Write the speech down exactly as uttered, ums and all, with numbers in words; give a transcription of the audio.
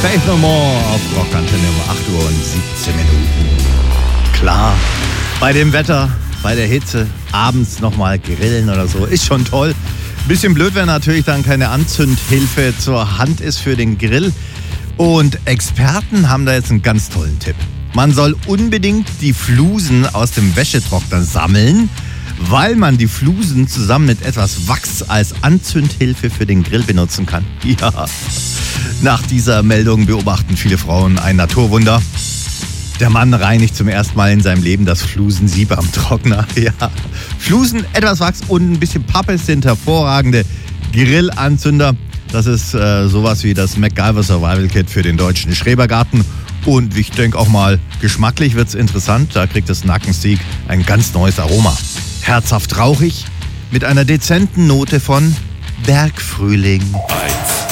Faith No More auf Rockantenne um acht Uhr und siebzehn Minuten. Klar, bei dem Wetter, bei der Hitze, abends nochmal grillen oder so, ist schon toll. Bisschen blöd, wenn natürlich dann keine Anzündhilfe zur Hand ist für den Grill. Und Experten haben da jetzt einen ganz tollen Tipp. Man soll unbedingt die Flusen aus dem Wäschetrockner sammeln, weil man die Flusen zusammen mit etwas Wachs als Anzündhilfe für den Grill benutzen kann. Ja, nach dieser Meldung beobachten viele Frauen ein Naturwunder. Der Mann reinigt zum ersten Mal in seinem Leben das Flusensieb am Trockner. Ja, Flusen, etwas Wachs und ein bisschen Pappe sind hervorragende Grillanzünder. Das ist äh, sowas wie das MacGyver Survival Kit für den deutschen Schrebergarten. Und ich denke auch mal, geschmacklich wird's interessant. Da kriegt das Nackensteak ein ganz neues Aroma. Herzhaft rauchig mit einer dezenten Note von Bergfrühling. eins.